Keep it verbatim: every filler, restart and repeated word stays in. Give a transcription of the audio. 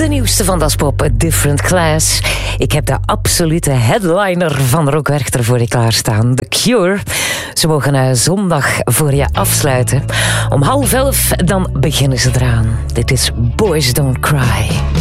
de nieuwste van Das Pop, A Different Class. Ik heb de absolute headliner van Rock Werchter voor je klaarstaan. The Cure. Ze mogen uh, zondag voor je afsluiten. Om half elf, dan beginnen ze eraan. Dit is Boys Don't Cry.